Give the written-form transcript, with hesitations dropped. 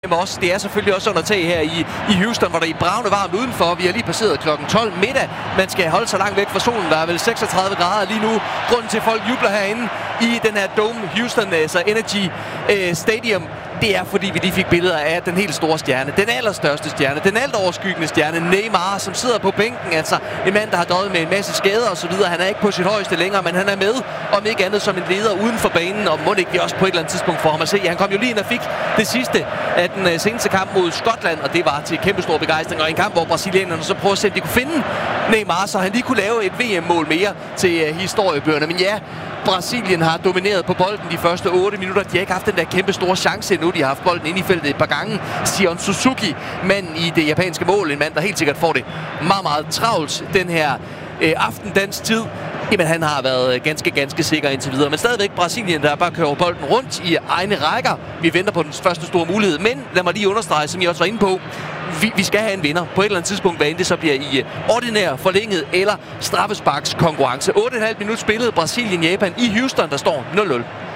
Også. Det er selvfølgelig også under tag her i Houston, hvor der er bravende varmt udenfor. Vi har lige passeret klokken 12 middag. Man skal holde sig langt væk fra solen. Der er vel 36 grader lige nu. Grunden til, at folk jubler herinde i den her Dome Houston, altså Energy Stadium, det er, fordi vi lige fik billeder af den helt store stjerne. Den allerstørste stjerne. Den alt overskyggende stjerne. Neymar, som sidder på bænken. Altså en mand, der har døjet med en masse skader og så videre. Han er ikke på sit højeste længere, men han er med. Om ikke andet som en leder uden for banen. Og må ikke vi også på et eller andet tidspunkt for ham at se. Han kom jo lige ind og fik det sidste af den seneste kamp mod Skotland. Og det var til kæmpestor begejstring. Og en kamp, hvor brasilianerne så prøver at se, om de kunne finde Neymar, så han lige kunne lave et VM-mål mere til historiebøgerne. Men ja, Brasilien har domineret på bolden de første 8 minutter. De har ikke haft den der kæmpe store chance endnu. De har haft bolden inde i feltet et par gange. Sion Suzuki, mand i det japanske mål. En mand, der helt sikkert får det meget, meget travlt den her aften dansk tid. Jamen, han har været ganske sikker indtil videre. Men stadigvæk Brasilien, der bare kører bolden rundt i egne rækker. Vi venter på den første store mulighed. Men lad mig lige understrege, som I også var inde på, vi skal have en vinder på et eller andet tidspunkt, hvad end det så bliver i ordinær, forlænget eller straffesparkskonkurrence. 8,5 minutter spillet Brasilien-Japan i Houston, der står 0-0.